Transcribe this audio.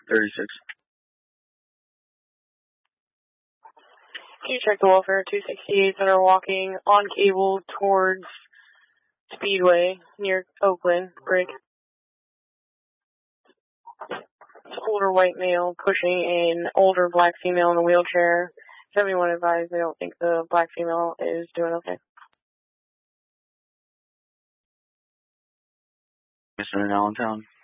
36. Can you check the welfare 268 that are walking on cable towards Speedway near Oakland Brick? It's an older white male pushing an older black female in a wheelchair. 71 advised they don't think the black female is doing okay. Mr. in Allentown.